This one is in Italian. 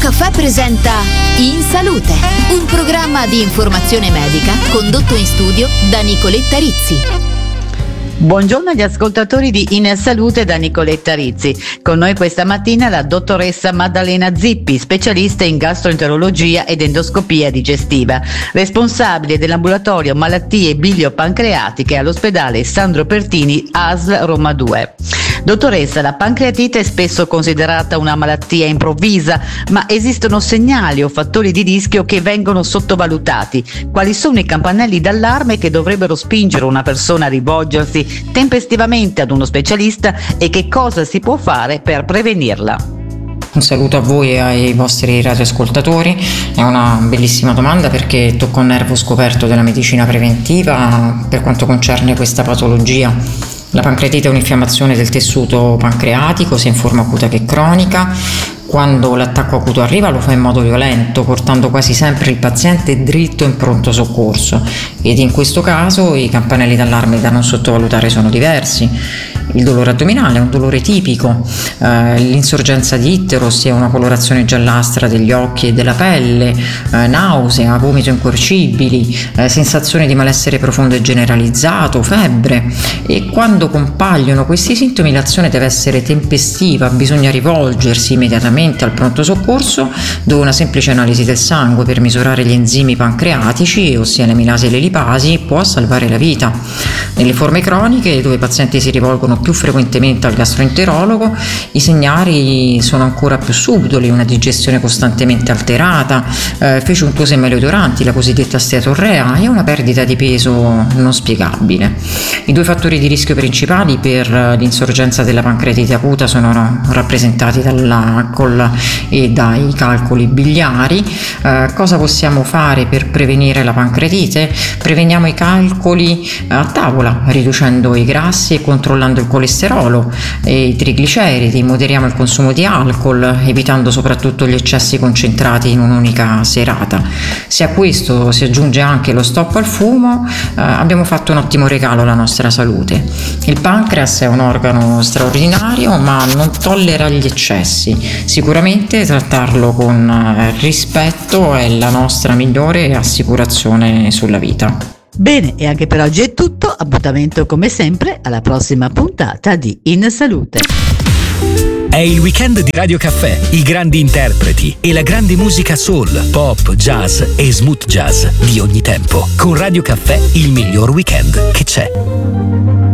Caffè presenta In Salute, un programma di informazione medica condotto in studio da Nicoletta Rizzi. Buongiorno agli ascoltatori di In Salute da Nicoletta Rizzi. Con noi questa mattina la dottoressa Maddalena Zippi, specialista in gastroenterologia ed endoscopia digestiva, responsabile dell'ambulatorio malattie biliopancreatiche all'ospedale Sandro Pertini ASL Roma 2. Dottoressa, la pancreatite è spesso considerata una malattia improvvisa, ma esistono segnali o fattori di rischio che vengono sottovalutati. Quali sono i campanelli d'allarme che dovrebbero spingere una persona a rivolgersi tempestivamente ad uno specialista e che cosa si può fare per prevenirla? Un saluto a voi e ai vostri radioascoltatori. È una bellissima domanda perché tocca un nervo scoperto della medicina preventiva per quanto concerne questa patologia. La pancreatite è un'infiammazione del tessuto pancreatico, sia in forma acuta che cronica. Quando l'attacco acuto arriva lo fa in modo violento, portando quasi sempre il paziente dritto in pronto soccorso, ed in questo caso i campanelli d'allarme da non sottovalutare sono diversi. Il dolore addominale è un dolore tipico, l'insorgenza di ittero, ossia una colorazione giallastra degli occhi e della pelle, nausea, vomito incoercibili, sensazione di malessere profondo e generalizzato, febbre. E quando compaiono questi sintomi l'azione deve essere tempestiva, bisogna rivolgersi immediatamente al pronto soccorso, dove una semplice analisi del sangue per misurare gli enzimi pancreatici, ossia le amilasi e le lipasi, può salvare la vita. Nelle forme croniche, dove i pazienti si rivolgono più frequentemente al gastroenterologo, i segnali sono ancora più subdoli: una digestione costantemente alterata, feci untuose e maleodoranti, la cosiddetta steatorrea, e una perdita di peso non spiegabile. I due fattori di rischio principali per l'insorgenza della pancreatite acuta sono rappresentati dall'alcol e dai calcoli biliari. Cosa possiamo fare per prevenire la pancreatite? Preveniamo i calcoli a tavola, riducendo i grassi e controllando il colesterolo e i trigliceridi, moderiamo il consumo di alcol, evitando soprattutto gli eccessi concentrati in un'unica serata. Se a questo si aggiunge anche lo stop al fumo, abbiamo fatto un ottimo regalo alla nostra salute. Il pancreas è un organo straordinario, ma non tollera gli eccessi. Sicuramente trattarlo con rispetto è la nostra migliore assicurazione sulla vita. Bene, e anche per oggi è tutto. Appuntamento come sempre alla prossima puntata di In Salute. È il weekend di Radio Caffè, i grandi interpreti e la grande musica soul, pop, jazz e smooth jazz di ogni tempo. Con Radio Caffè il miglior weekend che c'è.